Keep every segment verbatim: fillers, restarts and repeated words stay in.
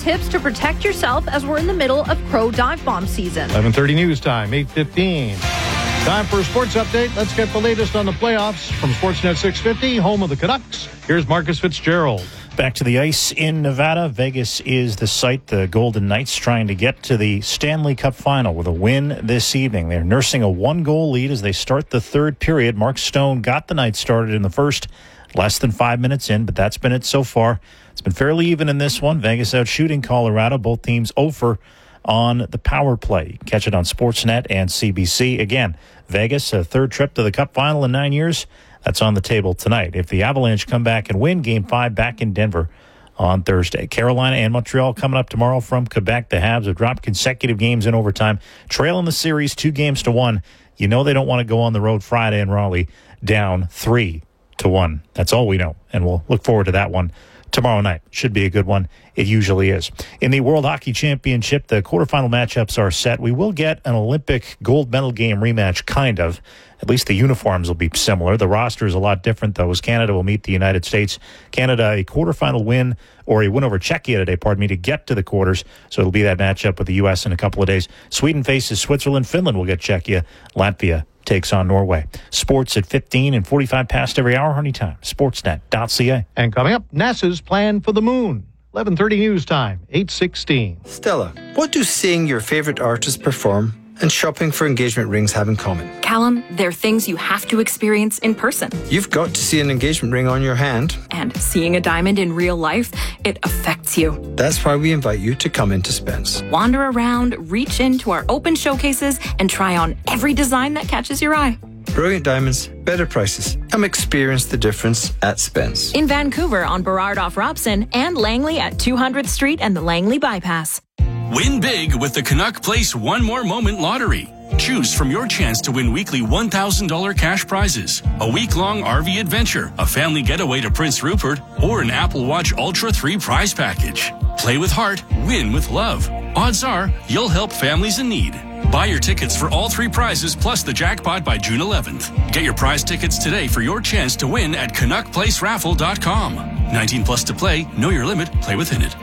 tips to protect yourself as we're in the middle of crow dive bomb season. eleven thirty news time, eight fifteen. Time for a sports update. Let's get the latest on the playoffs from Sportsnet six fifty, home of the Canucks. Here's Marcus Fitzgerald. Back to the ice in Nevada. Vegas is the site. The Golden Knights trying to get to the Stanley Cup final with a win this evening. They're nursing a one-goal lead as they start the third period. Mark Stone got the Knights started in the first, less than five minutes in, but that's been it so far. It's been fairly even in this one. Vegas out shooting Colorado. Both teams oh for on the power play. Catch it on Sportsnet and C B C. Again, Vegas, a third trip to the Cup final in nine years. That's on the table tonight. If the Avalanche come back and win, Game five back in Denver on Thursday. Carolina and Montreal coming up tomorrow from Quebec. The Habs have dropped consecutive games in overtime, trailing the series two games to one. You know they don't want to go on the road Friday in Raleigh down three to one. That's all we know, and we'll look forward to that one tomorrow night. Should be a good one. It usually is. In the World Hockey Championship, the quarterfinal matchups are set. We will get an Olympic gold medal game rematch, kind of. At least the uniforms will be similar. The roster is a lot different, though, as Canada will meet the United States. Canada, a quarterfinal win, or a win over Czechia today, pardon me, to get to the quarters. So it'll be that matchup with the U S in a couple of days. Sweden faces Switzerland. Finland will get Czechia. Latvia takes on Norway. Sports at fifteen and forty-five past every hour, anytime. Sportsnet dot c a. And coming up, NASA's plan for the moon. eleven thirty news time, eight sixteen. Stella, what do seeing your favorite artist perform and shopping for engagement rings have in common? Callum, they're things you have to experience in person. You've got to see an engagement ring on your hand. And seeing a diamond in real life, it affects you. That's why we invite you to come into Spence. Wander around, reach into our open showcases, and try on every design that catches your eye. Brilliant diamonds, better prices. Come experience the difference at Spence. In Vancouver on Burrard off Robson and Langley at two hundredth Street and the Langley Bypass. Win big with the Canuck Place One More Moment Lottery. Choose from your chance to win weekly one thousand dollars cash prizes, a week-long R V adventure, a family getaway to Prince Rupert, or an Apple Watch Ultra three prize package. Play with heart, win with love. Odds are you'll help families in need. Buy your tickets for all three prizes plus the jackpot by June eleventh. Get your prize tickets today for your chance to win at canuck place raffle dot com. nineteen plus to play. Know your limit. Play within it.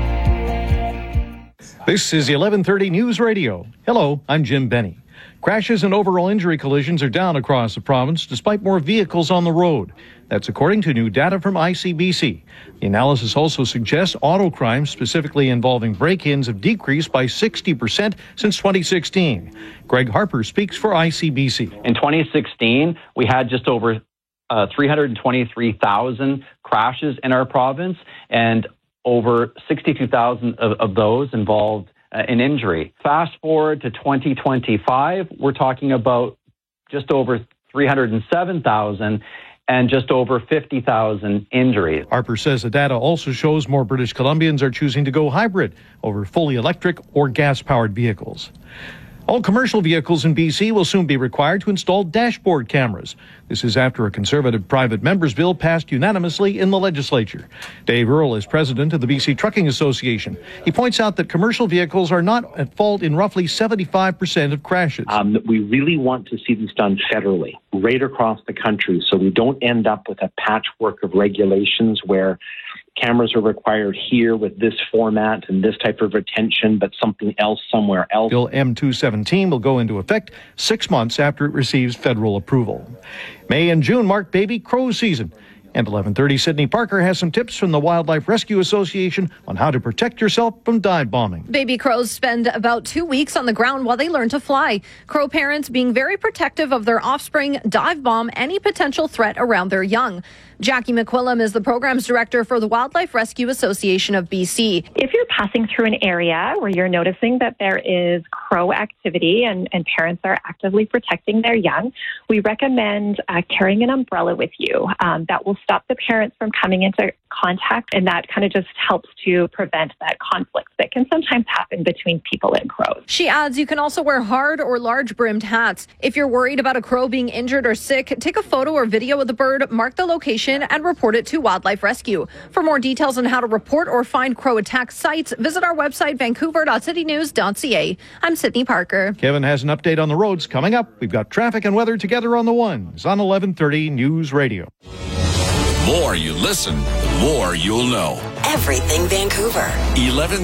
This is eleven thirty News Radio. Hello, I'm Jim Benny. Crashes and overall injury collisions are down across the province despite more vehicles on the road. That's according to new data from I C B C. The analysis also suggests auto crimes, specifically involving break-ins, have decreased by sixty percent since twenty sixteen. Greg Harper speaks for I C B C. In twenty sixteen, we had just over uh, three hundred twenty-three thousand crashes in our province, and over sixty-two thousand of, of those involved uh, an injury. Fast forward to twenty twenty-five, we're talking about just over three hundred seven thousand and just over fifty thousand injuries. Harper says the data also shows more British Columbians are choosing to go hybrid over fully electric or gas-powered vehicles. All commercial vehicles in B C will soon be required to install dashboard cameras. This is after a Conservative private members bill passed unanimously in the legislature. Dave Earle is president of the B C Trucking Association. He points out that commercial vehicles are not at fault in roughly seventy-five percent of crashes. Um, we really want to see this done federally, right across the country, so we don't end up with a patchwork of regulations where cameras are required here with this format and this type of retention, but something else somewhere else. Bill M two seventeen will go into effect six months after it receives federal approval. May and June mark baby crow season. And eleven thirty, Sydney Parker has some tips from the Wildlife Rescue Association on how to protect yourself from dive bombing. Baby crows spend about two weeks on the ground while they learn to fly. Crow parents being very protective of their offspring dive bomb any potential threat around their young. Jackie McQuillam is the programs director for the Wildlife Rescue Association of B C. If you're passing through an area where you're noticing that there is crow activity and, and parents are actively protecting their young, we recommend uh, carrying an umbrella with you. Um, that will stop the parents from coming into contact, and that kind of just helps to prevent that conflict that can sometimes happen between people and crows. She adds you can also wear hard or large brimmed hats. If you're worried about a crow being injured or sick, take a photo or video of the bird, mark the location, and report it to Wildlife Rescue. For more details on how to report or find crow attack sites, visit our website, vancouver dot city news dot c a. I'm Sydney Parker. Kevin has an update on the roads coming up. We've got traffic and weather together on the ones on eleven thirty News Radio. More you listen, more you'll know. Everything Vancouver. eleven